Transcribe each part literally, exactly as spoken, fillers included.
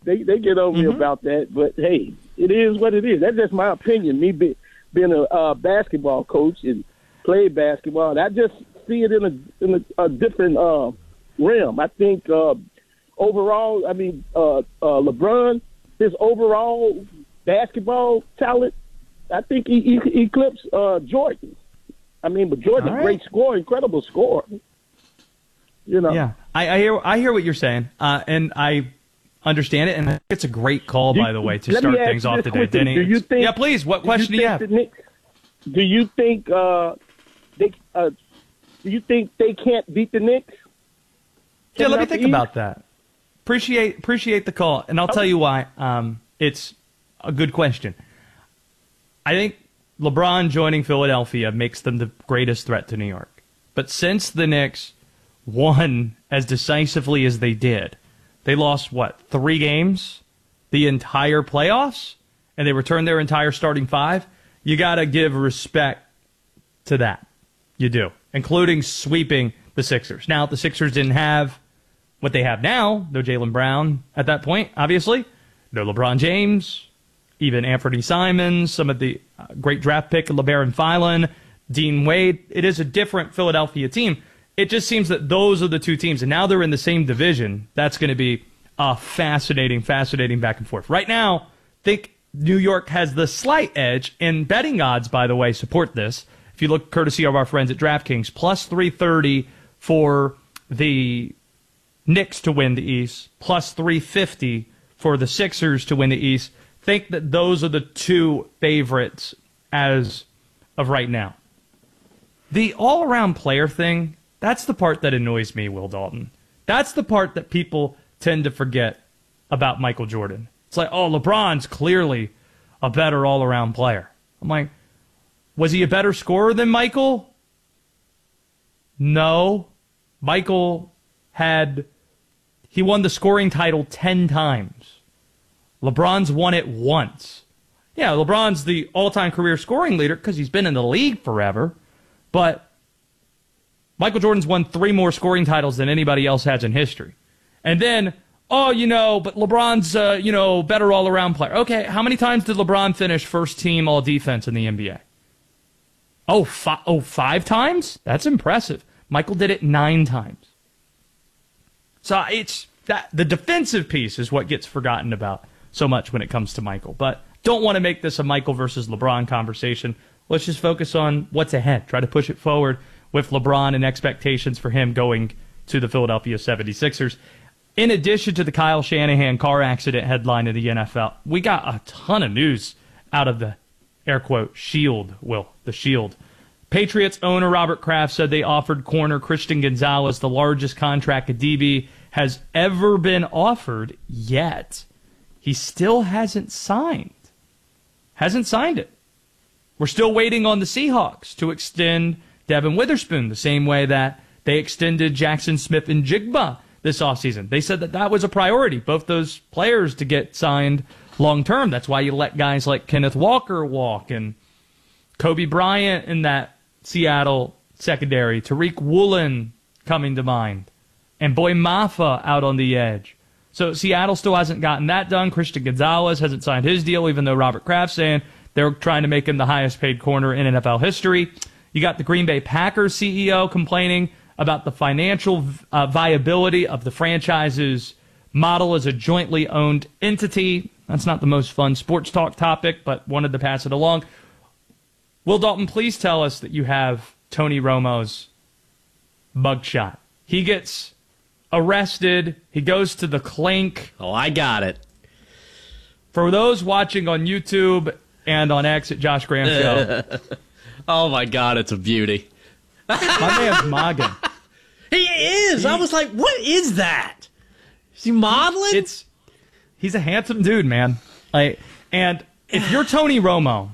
They they get over mm-hmm. me about that, but hey, it is what it is. That's just my opinion. Me be, being a uh, basketball coach and play basketball, and I just see it in a in a, a different uh, realm. I think uh, overall, I mean, uh, uh, LeBron, his overall basketball talent, I think he, he eclipsed uh, Jordan. I mean, but Jordan's right. a great scorer, incredible scorer. You know. Yeah, I, I hear I hear what you're saying, uh, and I understand it, and I think it's a great call, by the way, to start things off today. Denny, do you think, yeah, please. What question do you, do you have? Knicks, do you think uh, they? Uh, do you think they can't beat the Knicks? Yeah, let me think about that. Appreciate appreciate the call, and I'll tell you why. Um, it's a good question. I think LeBron joining Philadelphia makes them the greatest threat to New York. But since the Knicks won as decisively as they did, they lost, what, three games the entire playoffs? And they returned their entire starting five? You got to give respect to that. You do. Including sweeping the Sixers. Now, the Sixers didn't have what they have now. No Jaylen Brown at that point, obviously. No LeBron James. Even Anthony Simons, some of the uh, great draft pick, LeBaron Phelan, Dean Wade. It is a different Philadelphia team. It just seems that those are the two teams, and now they're in the same division. That's going to be a fascinating, fascinating back and forth. Right now, I think New York has the slight edge, and betting odds, by the way, support this. If you look courtesy of our friends at DraftKings, plus three thirty for the Knicks to win the East, plus three fifty for the Sixers to win the East. Think that those are the two favorites as of right now. The all-around player thing, that's the part that annoys me, Will Dalton. That's the part that people tend to forget about Michael Jordan. It's like, oh, LeBron's clearly a better all-around player. I'm like, was he a better scorer than Michael? No. Michael had, he won the scoring title ten times. LeBron's won it once. Yeah, LeBron's the all-time career scoring leader because he's been in the league forever. But Michael Jordan's won three more scoring titles than anybody else has in history. And then, oh, you know, but LeBron's, uh, you know, better all-around player. Okay, how many times did LeBron finish first-team all-defense in the N B A? Oh, fi- oh, five times? That's impressive. Michael did it nine times. So it's that the defensive piece is what gets forgotten about so much when it comes to Michael. But don't want to make this a Michael versus LeBron conversation. Let's just focus on what's ahead. Try to push it forward with LeBron and expectations for him going to the Philadelphia seventy-sixers. In addition to the Kyle Shanahan car accident headline in the N F L, we got a ton of news out of the, air quote, shield, Will, the shield. Patriots owner Robert Kraft said they offered corner Christian Gonzalez the largest contract a D B has ever been offered yet. He still hasn't signed. Hasn't signed it. We're still waiting on the Seahawks to extend Devin Witherspoon the same way that they extended Jackson Smith and Jigba this offseason. They said that that was a priority, both those players to get signed long-term. That's why you let guys like Kenneth Walker walk and Kobe Bryant in that Seattle secondary, Tariq Woolen coming to mind, and Boy Mafa out on the edge. So Seattle still hasn't gotten that done. Christian Gonzalez hasn't signed his deal, even though Robert Kraft's saying they're trying to make him the highest-paid corner in N F L history. You got the Green Bay Packers C E O complaining about the financial uh, viability of the franchise's model as a jointly owned entity. That's not the most fun sports talk topic, but wanted to pass it along. Will Dalton, please tell us that you have Tony Romo's mugshot. He gets arrested. He goes to the clink. Oh, I got it. For those watching on YouTube and on X at Josh Graham Show. Oh, my God, it's a beauty. My man's mogging. He is. He, I was like, what is that? Is he modeling? It's He's a handsome dude, man. Like, and if you're Tony Romo,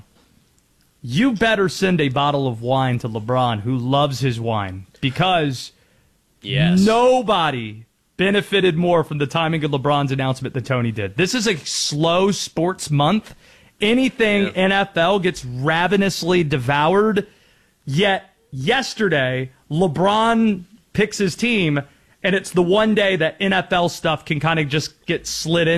you better send a bottle of wine to LeBron, who loves his wine, because yes. nobody benefited more from the timing of LeBron's announcement than Tony did. This is a slow sports month. Anything yeah. N F L gets ravenously devoured. Yet yesterday, LeBron picks his team, and it's the one day that N F L stuff can kind of just get slid in.